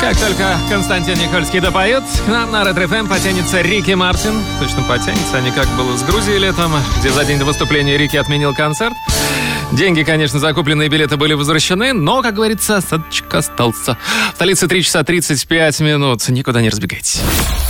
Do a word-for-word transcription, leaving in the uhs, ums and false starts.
Как только Константин Никольский допоет, к нам на Ретро-эф эм потянется Рики Мартин. Точно потянется, а не как было с Грузией летом, где за день до выступления Рики отменил концерт. Деньги, конечно, закупленные билеты были возвращены, но, как говорится, осадочек остался. В столице три часа тридцать пять минут. Никуда не разбегайтесь.